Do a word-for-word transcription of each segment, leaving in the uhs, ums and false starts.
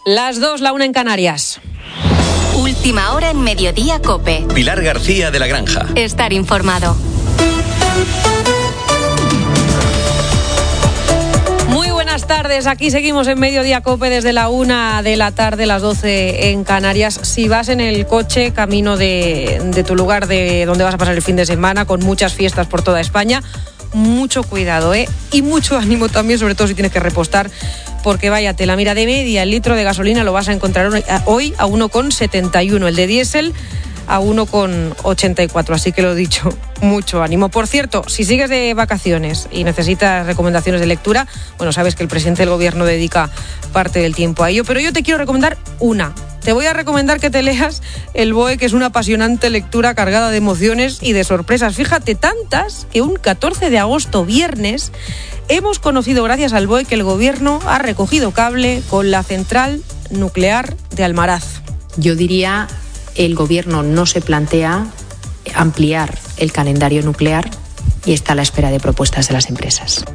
Las dos, la una en Canarias. Última hora en Mediodía COPE. Pilar García de la Granja. Estar informado. Muy buenas tardes, aquí seguimos en Mediodía COPE desde la una de la tarde, las doce en Canarias. Si vas en el coche, camino de, de tu lugar de donde vas a pasar el fin de semana, con muchas fiestas por toda España, mucho cuidado, ¿eh? Y mucho ánimo también, sobre todo si tienes que repostar, porque vaya tela. Mira, de media, el litro de gasolina lo vas a encontrar hoy a uno con setenta y uno, el de diésel a uno con ochenta y cuatro, así que lo dicho, mucho ánimo. Por cierto, si sigues de vacaciones y necesitas recomendaciones de lectura, bueno, sabes que el presidente del gobierno dedica parte del tiempo a ello, pero yo te quiero recomendar una. Te voy a recomendar que te leas El B O E, que es una apasionante lectura cargada de emociones y de sorpresas. Fíjate, tantas que un catorce de agosto, viernes, hemos conocido gracias al B O E que el gobierno ha recogido cable con la central nuclear de Almaraz. Yo diría, el gobierno no se plantea ampliar el calendario nuclear y está a la espera de propuestas de las empresas.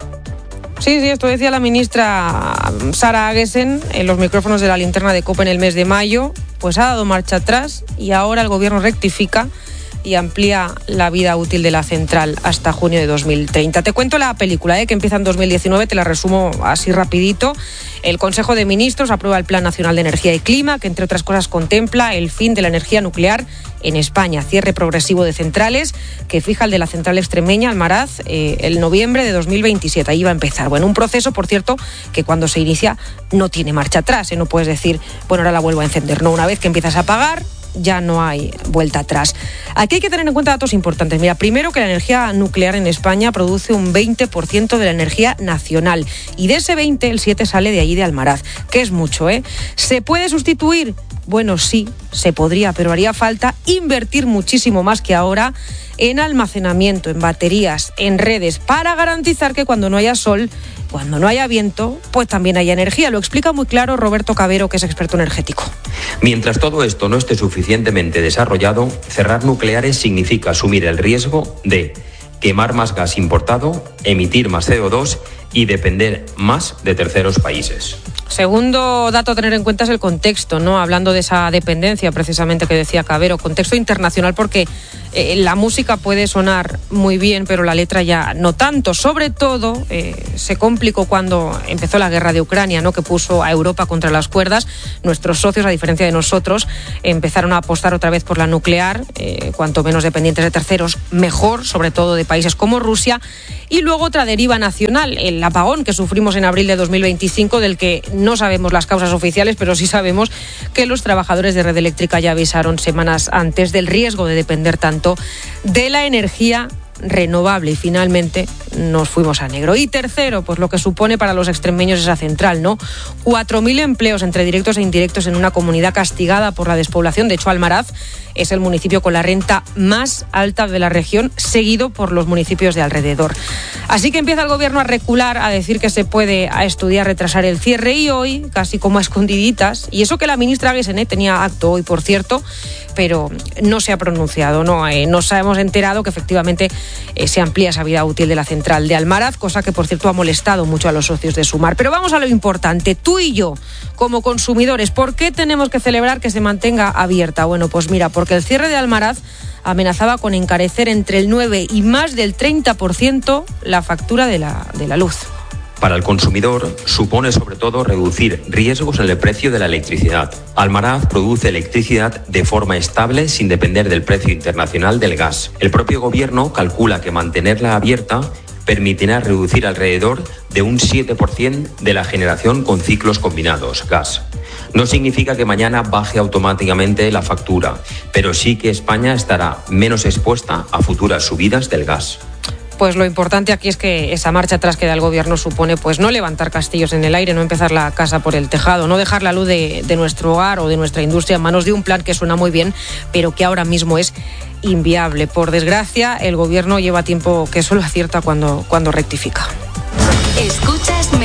Sí, sí, esto decía la ministra Sara Agesen en los micrófonos de la linterna de COPE en el mes de mayo. Pues ha dado marcha atrás y ahora el gobierno rectifica y amplía la vida útil de la central hasta junio de dos mil treinta. Te cuento la película, ¿eh? que empieza en dos mil diecinueve, te la resumo así rapidito. El Consejo de Ministros aprueba el Plan Nacional de Energía y Clima, que entre otras cosas contempla el fin de la energía nuclear en España, cierre progresivo de centrales, que fija el de la central extremeña Almaraz eh, el noviembre de dos mil veintisiete. Ahí va a empezar. Bueno, un proceso, por cierto, que cuando se inicia no tiene marcha atrás, ¿eh? No puedes decir, bueno, ahora la vuelvo a encender. No, una vez que empiezas a apagar, ya no hay vuelta atrás. Aquí hay que tener en cuenta datos importantes. Mira, primero que la energía nuclear en España produce un veinte por ciento de la energía nacional y de ese veinte, el siete sale de allí de Almaraz, que es mucho, ¿eh? ¿Se puede sustituir? Bueno, sí, se podría, pero haría falta invertir muchísimo más que ahora en almacenamiento, en baterías, en redes, para garantizar que cuando no haya sol, cuando no haya viento, pues también haya energía. Lo explica muy claro Roberto Cabero, que es experto energético. Mientras todo esto no esté suficientemente desarrollado, cerrar nucleares significa asumir el riesgo de quemar más gas importado, emitir más C O dos y depender más de terceros países. Segundo dato a tener en cuenta es el contexto, ¿no? Hablando de esa dependencia precisamente que decía Cabero, contexto internacional, porque eh, la música puede sonar muy bien, pero la letra ya no tanto. Sobre todo eh, se complicó cuando empezó la guerra de Ucrania, ¿no? Que puso a Europa contra las cuerdas. Nuestros socios, a diferencia de nosotros, empezaron a apostar otra vez por la nuclear, eh, cuanto menos dependientes de terceros, mejor, sobre todo de países como Rusia. Y luego otra deriva nacional, el apagón que sufrimos en abril de dos mil veinticinco, del que no sabemos las causas oficiales, pero sí sabemos que los trabajadores de Red Eléctrica ya avisaron semanas antes del riesgo de depender tanto de la energía renovable y finalmente nos fuimos a negro. Y tercero, pues lo que supone para los extremeños esa central, ¿no? cuatro mil empleos entre directos e indirectos en una comunidad castigada por la despoblación. De hecho, Almaraz es el municipio con la renta más alta de la región, seguido por los municipios de alrededor. Así que empieza el gobierno a recular, a decir que se puede a estudiar retrasar el cierre y hoy, casi como a escondiditas, y eso que la ministra Agesen tenía acto hoy, por cierto, pero no se ha pronunciado, no, eh, nos hemos enterado que efectivamente eh, se amplía esa vida útil de la central de Almaraz, cosa que por cierto ha molestado mucho a los socios de Sumar. Pero vamos a lo importante, tú y yo, como consumidores, ¿por qué tenemos que celebrar que se mantenga abierta? Bueno, pues mira, porque el cierre de Almaraz amenazaba con encarecer entre el nueve y más del treinta por ciento la factura de la, de la luz. Para el consumidor supone sobre todo reducir riesgos en el precio de la electricidad. Almaraz produce electricidad de forma estable sin depender del precio internacional del gas. El propio gobierno calcula que mantenerla abierta permitirá reducir alrededor de un siete por ciento de la generación con ciclos combinados, gas. No significa que mañana baje automáticamente la factura, pero sí que España estará menos expuesta a futuras subidas del gas. Pues lo importante aquí es que esa marcha atrás que da el gobierno supone pues no levantar castillos en el aire, no empezar la casa por el tejado, no dejar la luz de, de nuestro hogar o de nuestra industria en manos de un plan que suena muy bien, pero que ahora mismo es inviable. Por desgracia, el gobierno lleva tiempo que solo acierta cuando, cuando rectifica. Escuchas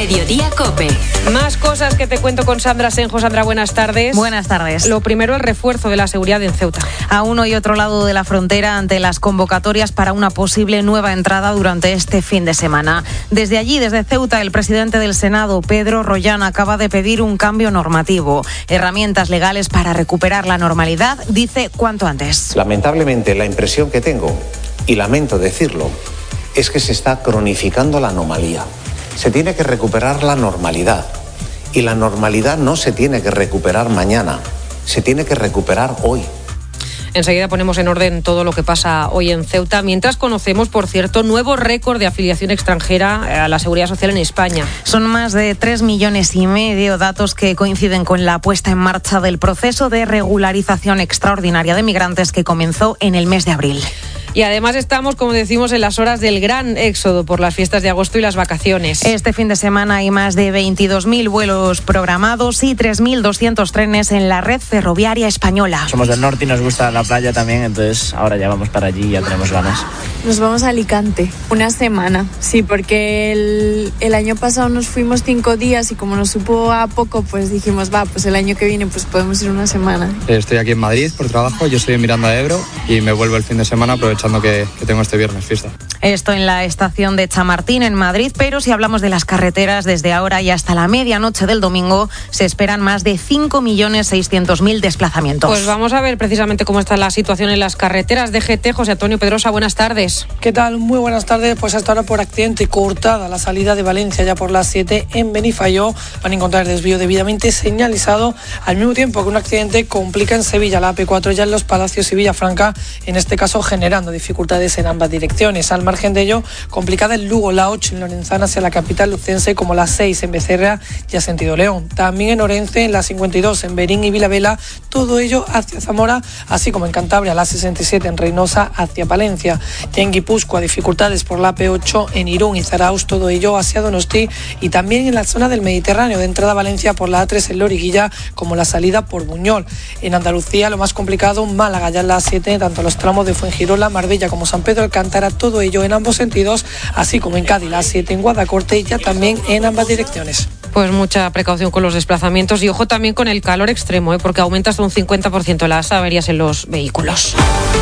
Mediodía COPE. Más cosas que te cuento con Sandra Senjo. Sandra, buenas tardes. Buenas tardes. Lo primero, el refuerzo de la seguridad en Ceuta. A uno y otro lado de la frontera ante las convocatorias para una posible nueva entrada durante este fin de semana. Desde allí, desde Ceuta, el presidente del Senado, Pedro Rollán, acaba de pedir un cambio normativo. Herramientas legales para recuperar la normalidad, dice, cuanto antes. Lamentablemente, la impresión que tengo, y lamento decirlo, es que se está cronificando la anomalía. Se tiene que recuperar la normalidad. Y la normalidad no se tiene que recuperar mañana, se tiene que recuperar hoy. Enseguida ponemos en orden todo lo que pasa hoy en Ceuta, mientras conocemos, por cierto, nuevo récord de afiliación extranjera a la Seguridad Social en España. Son más de tres millones y medio, datos que coinciden con la puesta en marcha del proceso de regularización extraordinaria de migrantes que comenzó en el mes de abril. Y además estamos, como decimos, en las horas del gran éxodo por las fiestas de agosto y las vacaciones. Este fin de semana hay más de veintidós mil vuelos programados y tres mil doscientos trenes en la red ferroviaria española. Somos del norte y nos gusta la playa también, entonces ahora ya vamos para allí y ya tenemos ganas. Nos vamos a Alicante, una semana, sí, porque el, el año pasado nos fuimos cinco días y como nos supo a poco, pues dijimos, va, pues el año que viene pues podemos ir una semana. Estoy aquí en Madrid por trabajo, yo estoy en Miranda de Ebro y me vuelvo el fin de semana aprovechando Que, que tengo este viernes fiesta. Esto en la estación de Chamartín, en Madrid, pero si hablamos de las carreteras, desde ahora y hasta la medianoche del domingo se esperan más de cinco millones seiscientos mil desplazamientos. Pues vamos a ver precisamente cómo está la situación en las carreteras. D G T, José Antonio Pedrosa, buenas tardes. ¿Qué tal? Muy buenas tardes. Pues hasta ahora por accidente cortada la salida de Valencia ya por las siete en Benifayó. Van a encontrar desvío debidamente señalizado, al mismo tiempo que un accidente complica en Sevilla la A P cuatro ya en Los Palacios y Villafranca, en este caso generando dificultades en ambas direcciones. Al margen de ello, complicada en Lugo, la ocho en Lorenzana hacia la capital lucense, como la seis en Becerra y a sentido León. También en Orense, en la cincuenta y dos en Berín y Vilavela, todo ello hacia Zamora, así como en Cantabria, la sesenta y siete en Reynosa hacia Palencia. Y en Guipúzcoa, dificultades por la A P ocho en Irún y Zarauz, todo ello hacia Donosti, y también en la zona del Mediterráneo, de entrada a Valencia por la A tres en Loriguilla, como la salida por Buñol. En Andalucía, lo más complicado, Málaga ya en la A siete, tanto los tramos de Fuengirola, Marbella como San Pedro Alcántara, todo ello en ambos sentidos, así como en Cádiz, la A siete en Guadacorte y ya también en ambas direcciones. Pues mucha precaución con los desplazamientos y ojo también con el calor extremo, ¿eh? Porque aumenta hasta un cincuenta por ciento las averías en los vehículos.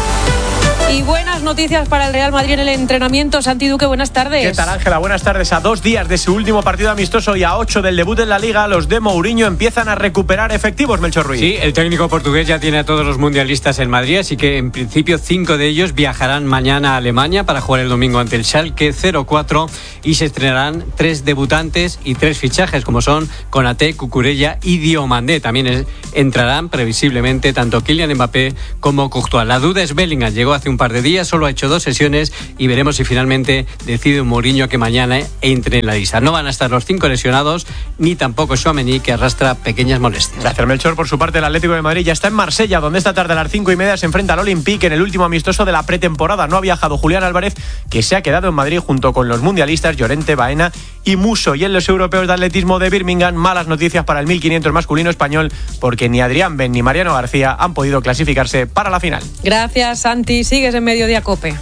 Y buenas noticias para el Real Madrid en el entrenamiento. Santi Duque, buenas tardes. ¿Qué tal, Ángela? Buenas tardes. A dos días de su último partido amistoso y a ocho del debut en la Liga, los de Mourinho empiezan a recuperar efectivos, Melchor Ruiz. Sí, el técnico portugués ya tiene a todos los mundialistas en Madrid, así que en principio cinco de ellos viajarán mañana a Alemania para jugar el domingo ante el Schalke cero cuatro y se estrenarán tres debutantes y tres fichajes, como son Konaté, Cucurella y Diomandé. También es, entrarán previsiblemente tanto Kylian Mbappé como Courtois. La duda es Bellingham, llegó hace un par de días, solo ha hecho dos sesiones y veremos si finalmente decide Mourinho que mañana entre en la lista. No van a estar los cinco lesionados, ni tampoco Tchouaméni, que arrastra pequeñas molestias. Gracias, Melchor. Por su parte, el Atlético de Madrid ya está en Marsella, donde esta tarde a las cinco y media se enfrenta al Olympique en el último amistoso de la pretemporada. No ha viajado Julián Álvarez, que se ha quedado en Madrid junto con los mundialistas Llorente, Baena y Musso. Y en los europeos de atletismo de Birmingham, malas noticias para el mil quinientos masculino español, porque ni Adrián Ben ni Mariano García han podido clasificarse para la final. Gracias, Santi. Sigues en Mediodía COPE.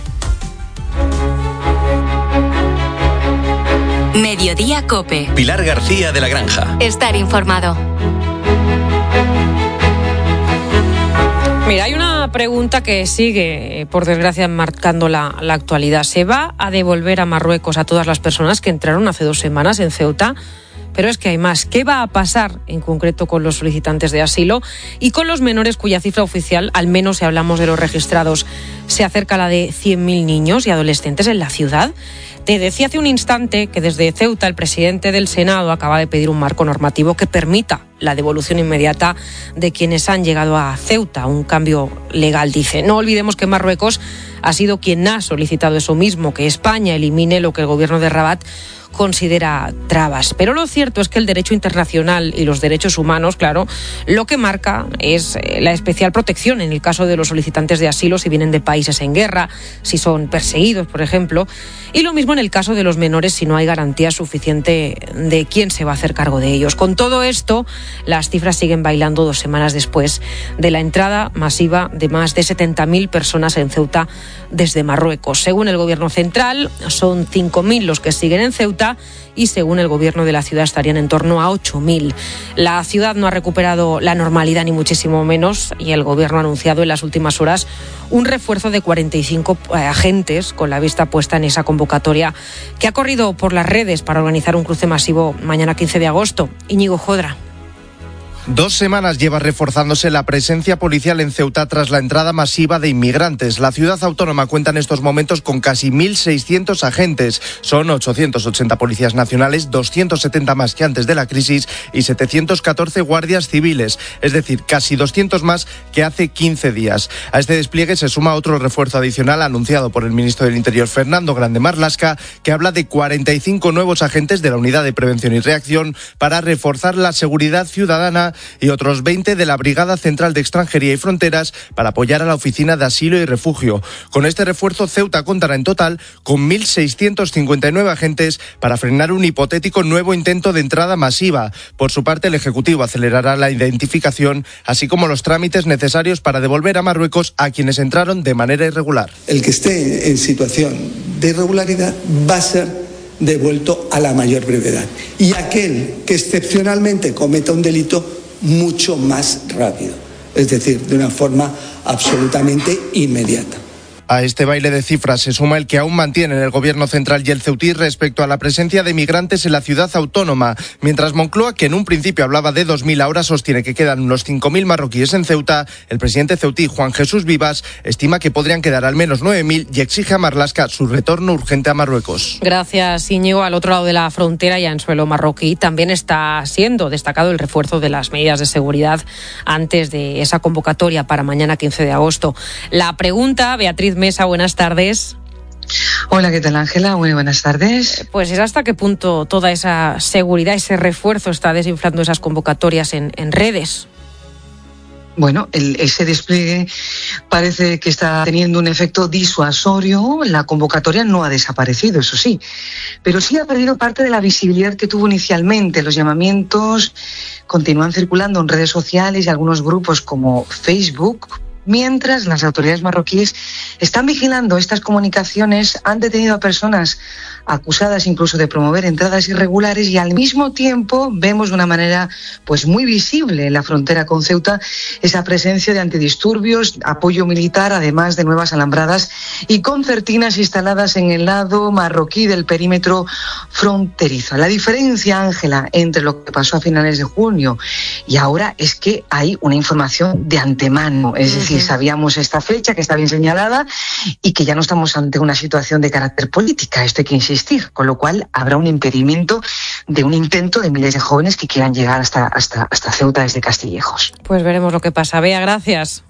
Mediodía COPE. Pilar García de la Granja. Estar informado. Mira, hay una pregunta que sigue, por desgracia, marcando la, la actualidad. ¿Se va a devolver a Marruecos a todas las personas que entraron hace dos semanas en Ceuta? Pero es que hay más. ¿Qué va a pasar en concreto con los solicitantes de asilo y con los menores cuya cifra oficial, al menos si hablamos de los registrados, se acerca a la de cien mil niños y adolescentes en la ciudad? Te decía hace un instante que desde Ceuta el presidente del Senado acaba de pedir un marco normativo que permita la devolución inmediata de quienes han llegado a Ceuta, un cambio legal, dice. No olvidemos que Marruecos ha sido quien ha solicitado eso mismo, que España elimine lo que el gobierno de Rabat considera trabas. Pero lo cierto es que el derecho internacional y los derechos humanos, claro, lo que marca es la especial protección en el caso de los solicitantes de asilo si vienen de países en guerra, si son perseguidos, por ejemplo, y lo mismo en el caso de los menores si no hay garantía suficiente de quién se va a hacer cargo de ellos. Con todo esto, las cifras siguen bailando dos semanas después de la entrada masiva de más de setenta mil personas en Ceuta desde Marruecos. Según el gobierno central, son cinco mil los que siguen en Ceuta Ceuta y según el gobierno de la ciudad estarían en torno a ocho mil. La ciudad no ha recuperado la normalidad ni muchísimo menos y el gobierno ha anunciado en las últimas horas un refuerzo de cuarenta y cinco agentes con la vista puesta en esa convocatoria que ha corrido por las redes para organizar un cruce masivo mañana quince de agosto. Íñigo Jodra. Dos semanas lleva reforzándose la presencia policial en Ceuta tras la entrada masiva de inmigrantes. La ciudad autónoma cuenta en estos momentos con casi mil seiscientos agentes. Son ochocientos ochenta policías nacionales, doscientos setenta más que antes de la crisis y setecientos catorce guardias civiles, es decir, casi doscientos más que hace quince días. A este despliegue se suma otro refuerzo adicional anunciado por el ministro del Interior, Fernando Grande Marlaska, que habla de cuarenta y cinco nuevos agentes de la Unidad de Prevención y Reacción para reforzar la seguridad ciudadana y otros veinte de la Brigada Central de Extranjería y Fronteras para apoyar a la Oficina de Asilo y Refugio. Con este refuerzo, Ceuta contará en total con mil seiscientos cincuenta y nueve agentes para frenar un hipotético nuevo intento de entrada masiva. Por su parte, el Ejecutivo acelerará la identificación, así como los trámites necesarios para devolver a Marruecos a quienes entraron de manera irregular. El que esté en situación de irregularidad va a ser devuelto a la mayor brevedad. Y aquel que excepcionalmente cometa un delito, mucho más rápido, es decir, de una forma absolutamente inmediata. A este baile de cifras se suma el que aún mantienen el Gobierno central y el ceutí respecto a la presencia de migrantes en la ciudad autónoma. Mientras Moncloa, que en un principio hablaba de dos mil, ahora sostiene que quedan unos cinco mil marroquíes en Ceuta, el presidente ceutí, Juan Jesús Vivas, estima que podrían quedar al menos nueve mil y exige a Marlaska su retorno urgente a Marruecos. Gracias, Íñigo. Al otro lado de la frontera, ya en suelo marroquí, también está siendo destacado el refuerzo de las medidas de seguridad antes de esa convocatoria para mañana quince de agosto. La pregunta, Beatriz Mesa, buenas tardes. Hola, ¿qué tal, Ángela? Muy buenas tardes. Pues es hasta qué punto toda esa seguridad, ese refuerzo está desinflando esas convocatorias en, en redes. Bueno, el, ese despliegue parece que está teniendo un efecto disuasorio. La convocatoria no ha desaparecido, eso sí, pero sí ha perdido parte de la visibilidad que tuvo inicialmente. Los llamamientos continúan circulando en redes sociales y algunos grupos como Facebook, mientras las autoridades marroquíes están vigilando estas comunicaciones. Han detenido a personas acusadas incluso de promover entradas irregulares y al mismo tiempo vemos de una manera pues muy visible en la frontera con Ceuta esa presencia de antidisturbios, apoyo militar, además de nuevas alambradas y concertinas instaladas en el lado marroquí del perímetro fronterizo. La diferencia, Ángela, entre lo que pasó a finales de junio y ahora es que hay una información de antemano, es decir, uh-huh. sabíamos esta fecha que está bien señalada y que ya no estamos ante una situación de carácter política, esto hay que insistir, con lo cual habrá un impedimento de un intento de miles de jóvenes que quieran llegar hasta, hasta, hasta Ceuta desde Castillejos. Pues veremos lo que pasa. Bea, gracias.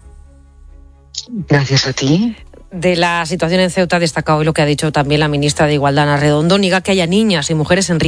Gracias a ti. De la situación en Ceuta ha destacado hoy lo que ha dicho también la ministra de Igualdad, Ana Redondo. Niega que haya niñas y mujeres en riesgo